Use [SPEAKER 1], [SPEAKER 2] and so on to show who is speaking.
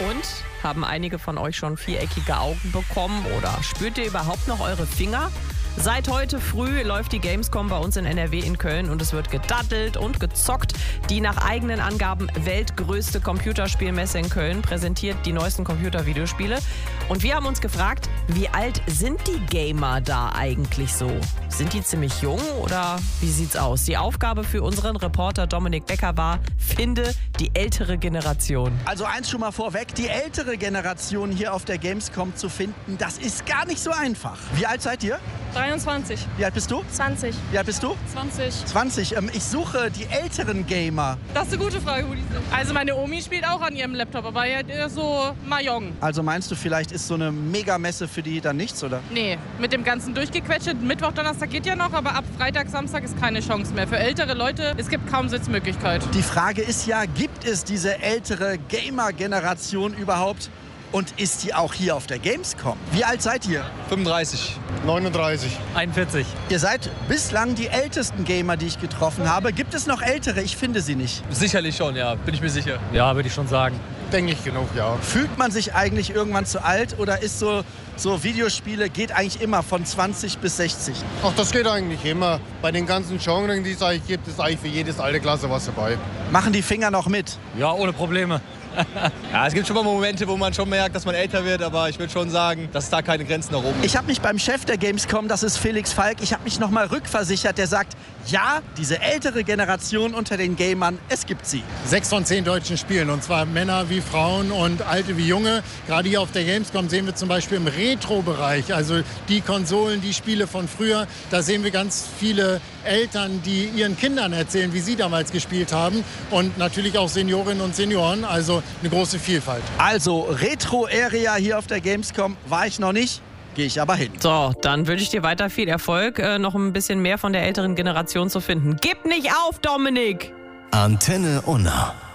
[SPEAKER 1] Und haben einige von euch schon viereckige Augen bekommen oder spürt ihr überhaupt noch eure Finger? Seit heute früh läuft die Gamescom bei uns in NRW in Köln und es wird gedattelt und gezockt. Die nach eigenen Angaben weltgrößte Computerspielmesse in Köln präsentiert die neuesten Computervideospiele. Und wir haben uns gefragt, wie alt sind die Gamer da eigentlich so? Sind die ziemlich jung oder wie sieht's aus? Die Aufgabe für unseren Reporter Dominik Becker war, finde die ältere Generation.
[SPEAKER 2] Also eins schon mal vorweg, die ältere Generation hier auf der Gamescom zu finden, das ist gar nicht so einfach. Wie alt seid ihr?
[SPEAKER 3] 23.
[SPEAKER 2] Wie alt bist du?
[SPEAKER 3] 20.
[SPEAKER 2] Wie alt bist du?
[SPEAKER 3] 20.
[SPEAKER 2] 20. Ich suche die älteren Gamer.
[SPEAKER 3] Das ist eine gute Frage, wo die sind. Also meine Omi spielt auch an ihrem Laptop, aber eher so Mahjong.
[SPEAKER 2] Also meinst du, vielleicht ist so eine Megamesse für die dann nichts, oder?
[SPEAKER 3] Nee, mit dem ganzen durchgequetscht. Mittwoch, Donnerstag geht ja noch, aber ab Freitag, Samstag ist keine Chance mehr. Für ältere Leute, es gibt kaum Sitzmöglichkeit.
[SPEAKER 2] Die Frage ist ja, gibt es diese ältere Gamer-Generation überhaupt? Und ist die auch hier auf der Gamescom? Wie alt seid ihr?
[SPEAKER 4] 35.
[SPEAKER 5] 39.
[SPEAKER 4] 41.
[SPEAKER 2] Ihr seid bislang die ältesten Gamer, die ich getroffen habe. Gibt es noch ältere? Ich finde sie nicht.
[SPEAKER 4] Sicherlich schon, ja. Bin ich mir sicher. Ja, würde ich schon sagen.
[SPEAKER 5] Denke ich genug, ja.
[SPEAKER 2] Fühlt man sich eigentlich irgendwann zu alt oder ist so Videospiele geht eigentlich immer von 20 bis 60?
[SPEAKER 5] Ach, das geht eigentlich immer. Bei den ganzen Genres, die es eigentlich gibt, ist eigentlich für jedes Altersklasse was dabei.
[SPEAKER 2] Machen die Finger noch mit?
[SPEAKER 4] Ja, ohne Probleme. Ja, es gibt schon mal Momente, wo man schon merkt, dass man älter wird, aber ich würde schon sagen, dass es da keine Grenzen nach oben gibt.
[SPEAKER 2] Ich habe mich beim Chef der Gamescom, das ist Felix Falk, ich habe mich nochmal rückversichert, der sagt, ja, diese ältere Generation unter den Gamern, es gibt sie.
[SPEAKER 5] 6 von 10 deutschen Spielen, und zwar Männer wie Frauen und Alte wie Junge. Gerade hier auf der Gamescom sehen wir zum Beispiel im Retro-Bereich, also die Konsolen, die Spiele von früher, da sehen wir ganz viele Eltern, die ihren Kindern erzählen, wie sie damals gespielt haben, und natürlich auch Seniorinnen und Senioren, also eine große Vielfalt.
[SPEAKER 2] Also Retro-Area hier auf der Gamescom war ich noch nicht, gehe ich aber hin.
[SPEAKER 1] So, dann wünsche ich dir weiter viel Erfolg, noch ein bisschen mehr von der älteren Generation zu finden. Gib nicht auf, Dominik!
[SPEAKER 6] Antenne Unna.